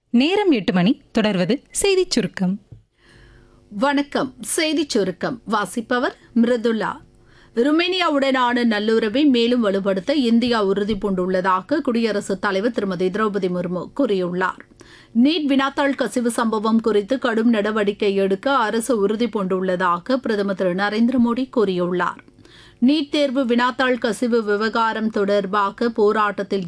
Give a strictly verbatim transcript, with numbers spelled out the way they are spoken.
நேரம் எட்டு மணி. தொடர்வது செய்திச் சுருக்கம். வணக்கம். செய்திச் சுருக்கம் வாசிப்பவர் மிருதுளா. ருமேனியாவுடனான நல்லுறவை மேலும் வலுப்படுத்த இந்தியா உறுதிபூண்டுள்ளதாக குடியரசுத் தலைவர் திருமதி திரௌபதி முர்மு கூறியுள்ளார். நீட் வினாத்தாள் கசிவு சம்பவம் குறித்து கடும் நடவடிக்கை எடுக்க அரசு உறுதிபூண்டுள்ளதாக பிரதமர் திரு நரேந்திர மோடி கூறியுள்ளார். நீட் தேர்வு வினாத்தாள் கசிவு விவகாரம் தொடர்பாக போராட்டத்தில்